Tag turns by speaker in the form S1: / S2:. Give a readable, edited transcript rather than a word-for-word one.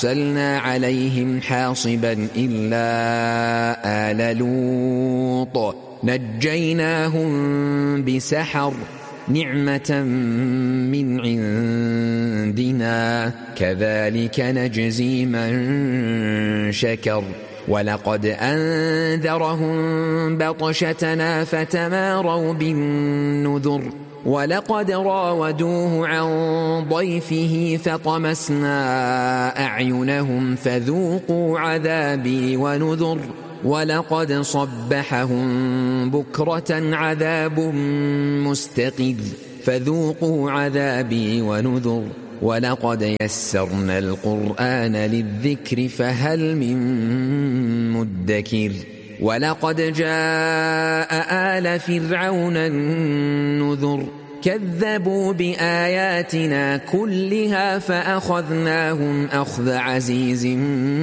S1: أرسلنا عليهم حاصبا إلا آل لوط نجيناهم بسحر نعمة من عندنا كذلك نجزي من شكر ولقد أنذرهم بطشتنا فتماروا بالنذر ولقد راودوه عن ضيفه فطمسنا أعينهم فذوقوا عذابي ونذر ولقد صبحهم بكرة عذاب مستقر فذوقوا عذابي ونذر ولقد يسرنا القرآن للذكر فهل من مدكر ولقد جاء آل فرعون النذر كذبوا بآياتنا كلها فأخذناهم أخذ عزيز